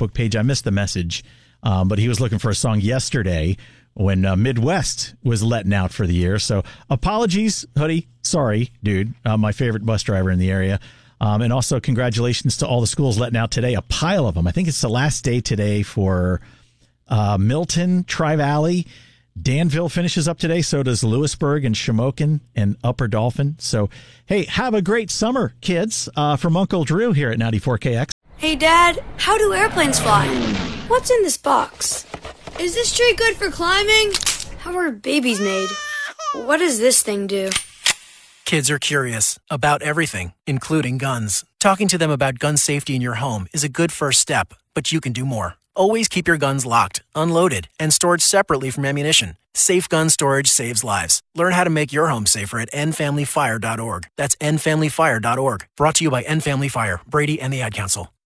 Facebook page. I missed the message, but he was looking for a song yesterday when Midwest was letting out for the year. So apologies, Hoodie. Sorry, dude. My favorite bus driver in the area. And also congratulations to all the schools letting out today, a pile of them. I think it's the last day today for Milton, Tri-Valley. Danville finishes up today. So does Lewisburg and Shamokin and Upper Dolphin. So, hey, have a great summer, kids. From Uncle Drew here at 94KX. Hey, Dad, how do airplanes fly? What's in this box? Is this tree good for climbing? How are babies made? What does this thing do? Kids are curious about everything, including guns. Talking to them about gun safety in your home is a good first step, but you can do more. Always keep your guns locked, unloaded, and stored separately from ammunition. Safe gun storage saves lives. Learn how to make your home safer at endfamilyfire.org. That's endfamilyfire.org. Brought to you by End Family Fire, Brady, and the Ad Council.